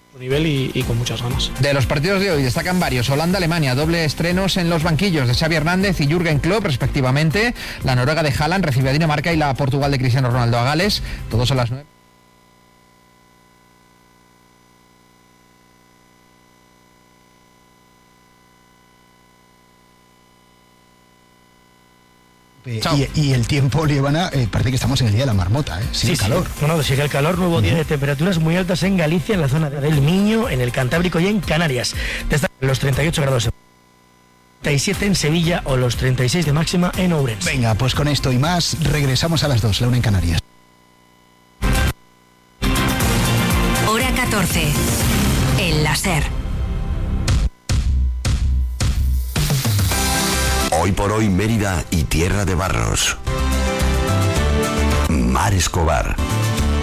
nivel y con muchas ganas. De los partidos de hoy destacan varios: Holanda-Alemania, doble estrenos en los banquillos de Xavi Hernández y Jürgen Klopp respectivamente. La Noruega de Haaland recibe a Dinamarca y la Portugal de Cristiano Ronaldo a Gales. Todos a las 9. Y el tiempo, Liébana, parece que estamos en el día de la marmota, sin calor. Sí. No, sigue el calor, nuevo día de temperaturas muy altas en Galicia, en la zona del Miño, en el Cantábrico y en Canarias. Desde los 38 grados en 37 en Sevilla o los 36 de máxima en Ourense. Venga, pues con esto y más regresamos a las 2, la 1 en Canarias. Hora 14. El láser. Hoy por hoy Mérida y Tierra de Barros. Mar Escobar.